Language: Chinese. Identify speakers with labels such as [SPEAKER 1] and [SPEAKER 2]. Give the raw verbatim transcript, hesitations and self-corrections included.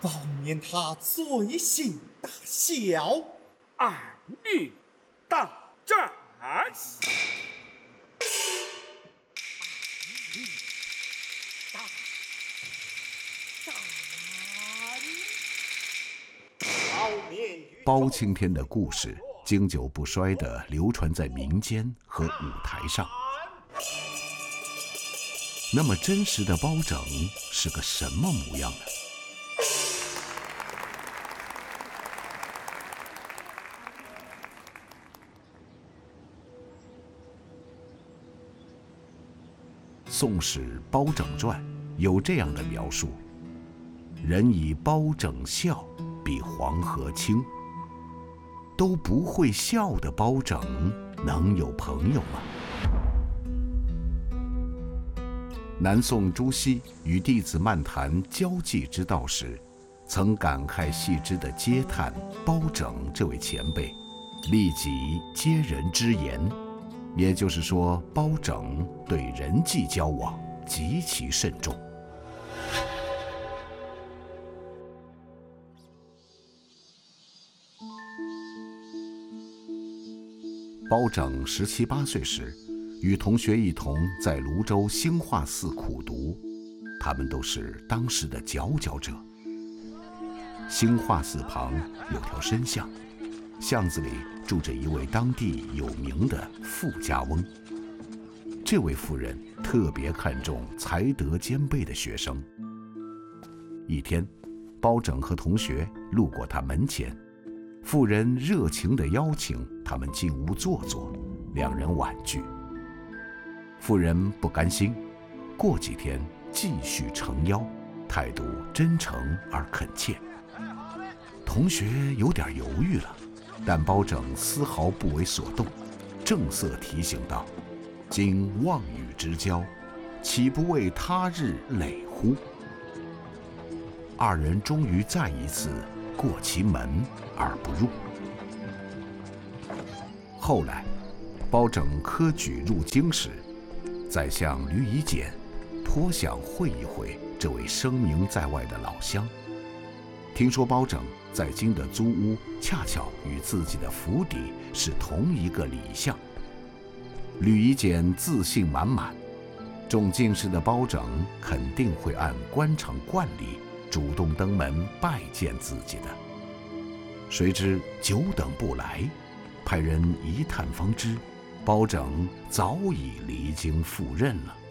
[SPEAKER 1] 保免他罪行大小。
[SPEAKER 2] 儿女当战。
[SPEAKER 3] 包青天的故事经久不衰地流传在民间和舞台上。那么真实的包拯是个什么模样呢？《宋史·包拯传》有这样的描述：人以包拯笑，比黄河清。都不会笑的包拯，能有朋友吗？南宋朱熹与弟子漫谈交际之道时，曾感慨系之地嗟叹包拯这位前辈利己接人之言，也就是说，包拯对人际交往极其慎重。包拯十七八岁时，与同学一同在泸州兴化寺苦读，他们都是当时的佼佼者。兴化寺旁有条深巷，巷子里住着一位当地有名的富家翁。这位妇人特别看重才德兼备的学生。一天，包拯和同学路过他门前，妇人热情地邀请他们进屋坐坐，两人婉拒。妇人不甘心，过几天继续诚邀，态度真诚而恳切。同学有点犹豫了，但包拯丝毫不为所动，正色提醒道：“今望与之交，岂不为他日累乎？”二人终于再一次过其门而不入。后来，包拯科举入京时，宰相吕夷简颇想会一会这位声名在外的老乡。听说包拯在京的租屋恰巧与自己的府邸是同一个里巷，吕夷简自信满满，中进士的包拯肯定会按官场惯例主动登门拜见自己的。谁知久等不来，派人一探方知，包拯早已离京赴任了。